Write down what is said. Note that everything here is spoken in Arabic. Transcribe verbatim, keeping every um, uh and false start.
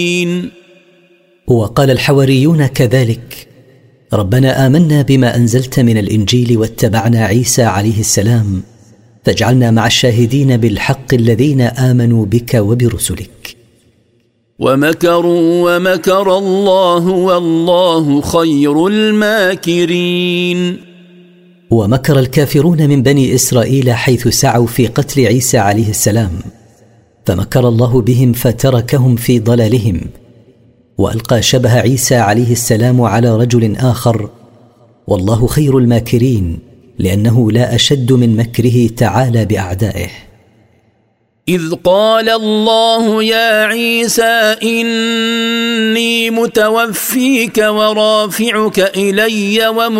وقال الحواريون كذلك: ربنا آمنا بما أنزلت من الإنجيل واتبعنا عيسى عليه السلام فاجعلنا مع الشاهدين بالحق الذين آمنوا بك وبرسلك. ومكروا ومكر الله والله خير الماكرين. ومكر الكافرون من بني إسرائيل حيث سعوا في قتل عيسى عليه السلام، فمكر الله بهم فتركهم في ضلالهم، وألقى شبه عيسى عليه السلام على رجل آخر، والله خير الماكرين لأنه لا أشد من مكره تعالى بأعدائه. إذ قال الله يا عيسى إني متوفيك ورافعك إلي وم